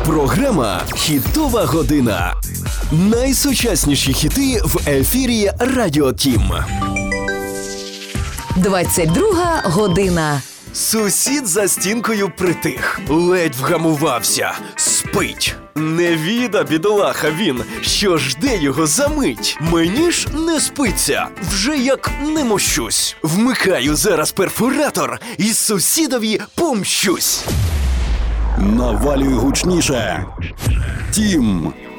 Програма «Хітова година». Найсучасніші хіти в ефірі Радіо Тім. 22 година. Сусід за стінкою притих, ледь вгамувався, спить. Не віда, бідолаха він, що жде його за мить. Мені ж не спиться, вже як не мощусь. Вмикаю зараз перфоратор і сусідові помщусь. Навалюй гучніше. Тім.